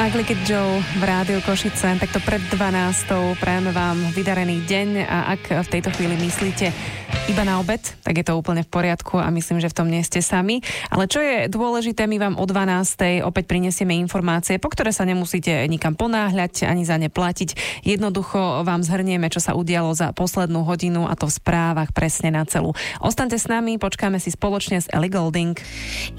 Ugly Kid Joe v Rádiu Košice, takto pred 12. Prajeme vám vydarený deň a ak v tejto chvíli myslíte iba na obed, tak je to úplne v poriadku a myslím, že v tom nie ste sami. Ale čo je dôležité, my vám o 12. opäť prinesieme informácie, po ktoré sa nemusíte nikam ponáhľať ani za ne platiť. Jednoducho vám zhrnieme, čo sa udialo za poslednú hodinu a to v správach presne na celú. Ostaňte s nami, počkáme si spoločne s Ellie Goulding.